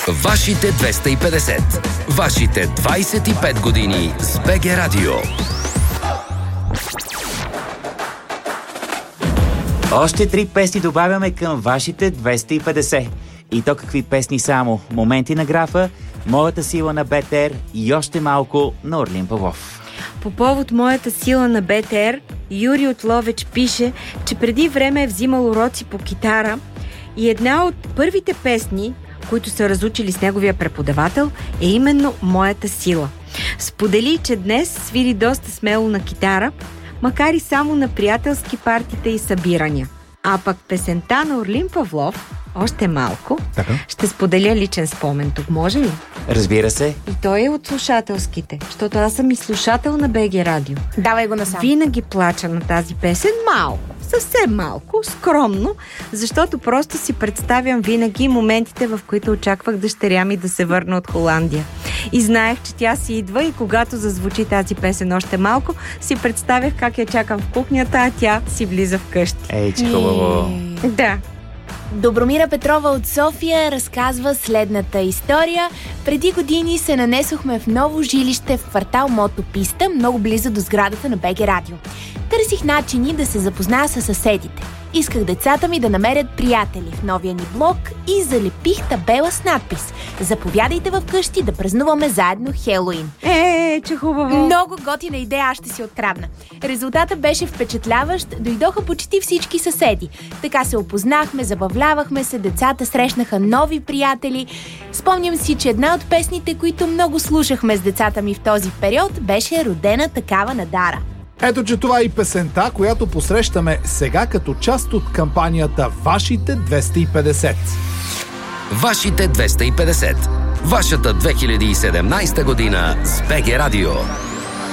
Вашите 250. Вашите 25 години с БГ Радио. Още 3 песни добавяме към вашите 250. И то какви песни само? Моменти на графа, Моята сила на БТР и още малко на Орлин Павлов. По повод Моята сила на БТР, Юри от Ловеч пише, че преди време е взимал уроци по китара и една от първите песни, които са разучили с неговия преподавател, е именно Моята сила. Сподели, че днес свири доста смело на китара, макар и само на приятелски партита и събирания. А пък песента на Орлин Павлов, още малко, ще споделя личен спомен. Тук може ли? Разбира се. И той е от слушателските, защото аз съм и слушател на БГ Радио. Давай го насам. Винаги плача на тази песен малко, съвсем малко, скромно, защото просто си представям винаги моментите, в които очаквах дъщеря ми да се върне от Холандия. И знаех, че тя си идва и когато зазвучи тази песен още малко, си представях как я чакам в кухнята, а тя си влиза вкъщи. Ей, че хубаво. Да. Добромира Петрова от София разказва следната история. Преди години се нанесохме в ново жилище в квартал Мотописта, много близо до сградата на БГ Радио. Търсих начини да се запозная с съседите. Исках децата ми да намерят приятели в новия ни блок и залепих табела с надпис: "Заповядайте в къщи да празнуваме заедно Хелоуин." Че хубаво! Много готина идея, аз ще си открадна. Резултатът беше впечатляващ, дойдоха почти всички съседи. Така се опознахме, забавлявахме се, децата срещнаха нови приятели. Спомням си, че една от песните, които много слушахме с децата ми в този период, беше "Родена такава на Дара". Ето, че това е и песента, която посрещаме сега като част от кампанията Вашите 250. Вашите 250. Вашата 2017 година с БГ Радио.